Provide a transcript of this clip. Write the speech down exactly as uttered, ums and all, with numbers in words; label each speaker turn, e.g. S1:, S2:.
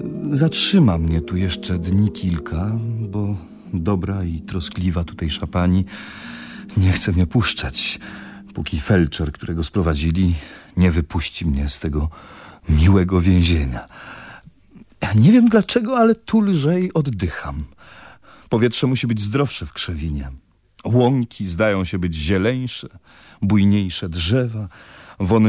S1: Zatrzyma mnie tu jeszcze dni kilka, bo dobra i troskliwa tutejsza pani nie chce mnie puszczać, póki felczer, którego sprowadzili, nie wypuści mnie z tego miłego więzienia. Ja nie wiem dlaczego, ale tu lżej oddycham. Powietrze musi być zdrowsze w krzewinie. Łąki zdają się być zieleńsze, bujniejsze drzewa, wonniejsze